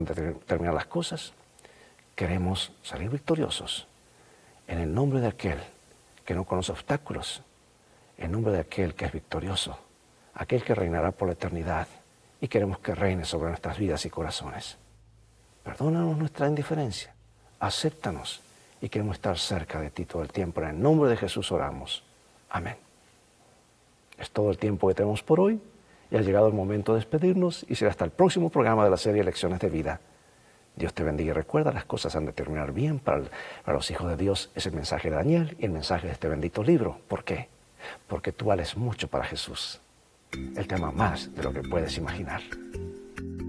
terminar las cosas, queremos salir victoriosos en el nombre de aquel que no conoce obstáculos, en el nombre de aquel que es victorioso, aquel que reinará por la eternidad, y queremos que reine sobre nuestras vidas y corazones. Perdónanos nuestra indiferencia, acéptanos, y queremos estar cerca de ti todo el tiempo. En el nombre de Jesús oramos. Amén. Es todo el tiempo que tenemos por hoy, y ha llegado el momento de despedirnos, y será hasta el próximo programa de la serie Lecciones de Vida. Dios te bendiga y recuerda, las cosas han de terminar bien para los hijos de Dios. Es el mensaje de Daniel y el mensaje de este bendito libro. ¿Por qué? Porque tú vales mucho para Jesús. Él te ama más de lo que puedes imaginar.